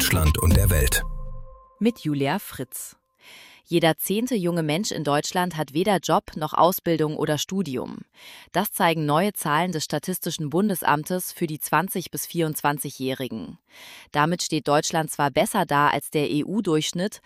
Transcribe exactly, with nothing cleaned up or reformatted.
Deutschland und der Welt. Mit Julia Fritz. Jeder zehnte junge Mensch in Deutschland hat weder Job noch Ausbildung oder Studium. Das zeigen neue Zahlen des Statistischen Bundesamtes für die zwanzig- bis vierundzwanzigjährigen. Damit steht Deutschland zwar besser da als der E U-Durchschnitt,